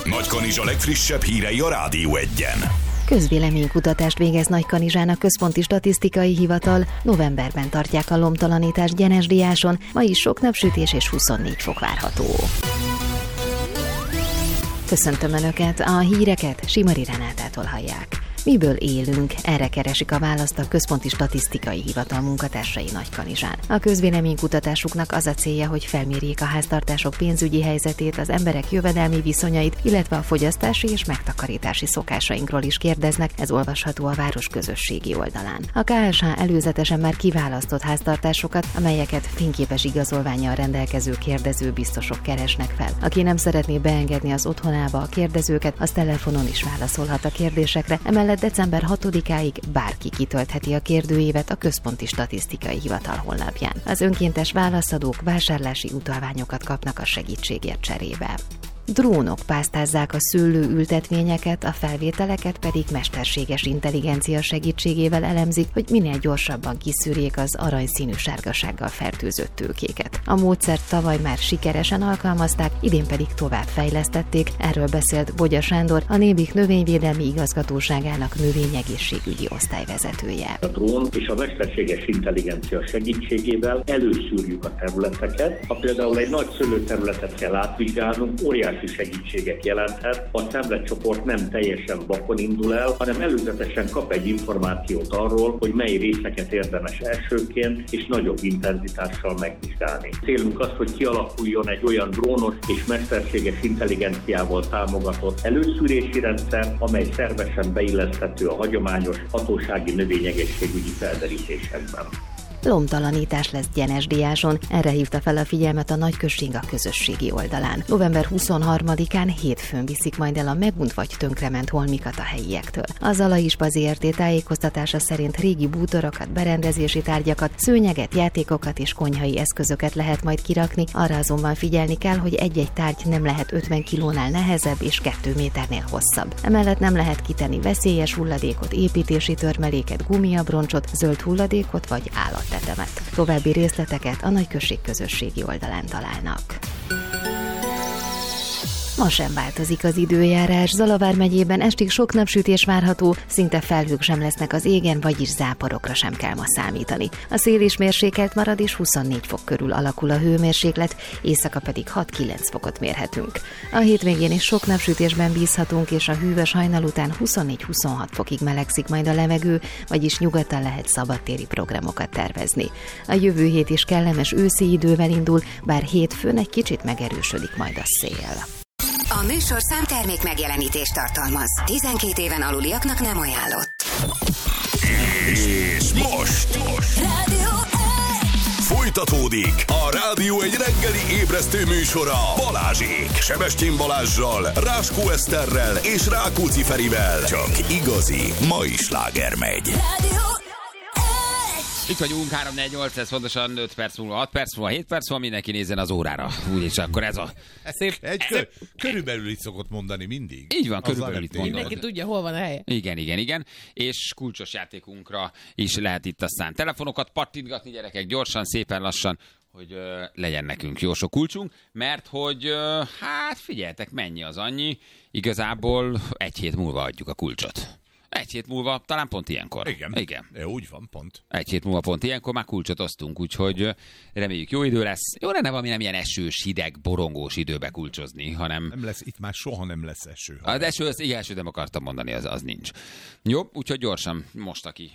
Nagykanizsa legfrissebb hírei a Rádió Egyen. Közvéleménykutatást végez Nagykanizsán a Központi Statisztikai Hivatal. Novemberben tartják a lomtalanítást Gyenesdiáson, ma is sok napsütés és 24 fok várható. Köszöntöm Önöket, a híreket Simari Renátától hallják. Miből élünk? Erre keresik a választ a Központi Statisztikai Hivatal munkatársai Nagykanizsán. A közvéleménykutatásuknak az a célja, hogy felmérjék a háztartások pénzügyi helyzetét, az emberek jövedelmi viszonyait, illetve a fogyasztási és megtakarítási szokásainkról is kérdeznek, ez olvasható a város közösségi oldalán. A KSH előzetesen már kiválasztott háztartásokat, amelyeket fényképes igazolvánnyal rendelkező kérdezőbiztosok keresnek fel. Aki nem szeretné beengedni az otthonába a kérdezőket, az telefonon is válaszolhat a kérdésekre, emellett december 6-áig bárki kitöltheti a kérdőívet a Központi Statisztikai Hivatal honlapján. Az önkéntes válaszadók vásárlási utalványokat kapnak a segítségért cserébe. Drónok pásztázzák a szőlőültetvényeket, a felvételeket pedig mesterséges intelligencia segítségével elemzik, hogy minél gyorsabban kiszűrjék az aranyszínű sárgasággal fertőzött tőkéket. A módszert tavaly már sikeresen alkalmazták, idén pedig tovább fejlesztették, erről beszélt Bogya Sándor, a Nébik Növényvédelmi Igazgatóságának növényegészségügyi osztályvezetője. A drón és a mesterséges intelligencia segítségével előszűrjük a területeket. Ha például egy nagy szőlőterületet kell átvizsgálnunk, óriási segítséget jelenthet, a szemletcsoport nem teljesen vakon indul el, hanem előzetesen kap egy információt arról, hogy mely részeket érdemes elsőként és nagyobb intenzitással megvizsgálni. Célunk az, hogy kialakuljon egy olyan drónos és mesterséges intelligenciával támogatott előszűrési rendszer, amely szervesen beilleszthető a hagyományos hatósági növényegészségügyi felderítésekben. Lomtalanítás lesz Gyenesdiáson, erre hívta fel a figyelmet a nagyközség a közösségi oldalán. November 23-án hétfőn viszik majd el a megunt vagy tönkrement holmikat a helyiektől. A Zalaispa ZRT tájékoztatása szerint régi bútorokat, berendezési tárgyakat, szőnyeget, játékokat és konyhai eszközöket lehet majd kirakni, arra azonban figyelni kell, hogy egy-egy tárgy nem lehet 50 kilónál nehezebb és 2 méternél hosszabb. Emellett nem lehet kitenni veszélyes hulladékot, építési törmeléket, gumiabroncsot, zöld hulladékot vagy állat. További részleteket a nagyközség közösségi oldalán találnak. Ma sem változik az időjárás. Zalavár megyében estig sok napsütés várható, szinte felhők sem lesznek az égen, vagyis záporokra sem kell ma számítani. A szél is mérsékelt marad, és 24 fok körül alakul a hőmérséklet, éjszaka pedig 6-9 fokot mérhetünk. A hétvégén is sok napsütésben bízhatunk, és a hűvös hajnal után 24-26 fokig melegszik majd a levegő, vagyis nyugodtan lehet szabadtéri programokat tervezni. A jövő hét is kellemes őszi idővel indul, bár hétfőn egy kicsit megerősödik majd a szél. A műsorszám termék megjelenítést tartalmaz. 12 éven aluliaknak nem ajánlott. És most Rádió folytatódik a Rádió egy reggeli ébresztő műsora Balázsék. Sebestyén Balázssal, Ráskó Eszterrel és Rákóczi Ferivel. Csak igazi mai sláger megy. Rádió. Itt vagyunk, 3-4-8, ez pontosan 5 perc múlva, 6 perc múlva, 7 perc múlva, mindenki nézzen az órára. Úgyis akkor ez a szép... Körülbelül így szokott mondani mindig. Így van, körülbelül itt mondod. Mindenki tudja, hol van a helye. Igen. És kulcsos játékunkra is lehet itt aztán telefonokat pattintgatni, gyerekek, gyorsan, szépen lassan, hogy legyen nekünk jó sok kulcsunk, mert hogy hát figyeljetek, mennyi az annyi, igazából 1 hét múlva adjuk a kulcsot. 1 hét múlva, talán pont ilyenkor. Igen. Úgy van, pont. 1 hét múlva pont ilyenkor már kulcsot osztunk, úgyhogy reméljük jó idő lesz. Jó lenne valami nem ilyen esős, hideg, borongós időbe kulcsozni, hanem... Nem lesz, itt már soha nem lesz eső. Az eső, igen, eső nem akartam mondani, az nincs. Jó, úgyhogy gyorsan, most aki